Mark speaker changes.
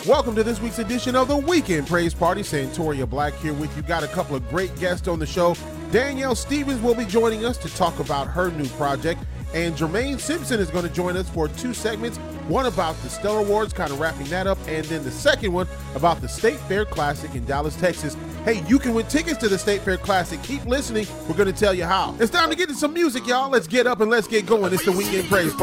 Speaker 1: Welcome to this week's edition of the Weekend Praise Party. Santoria Black here with you. Got a couple of great guests on the show. Danielle Stevens will be joining us to talk about her new project. And Jermaine Simpson is going to join us for two segments. One about the Stellar Awards, kind of wrapping that up. And then the second one about the State Fair Classic in Dallas, Texas. Hey, you can win tickets to the State Fair Classic. Keep listening. We're going to tell you how. It's time to get to some music, y'all. Let's get up and let's get going. It's the Weekend Praise Party.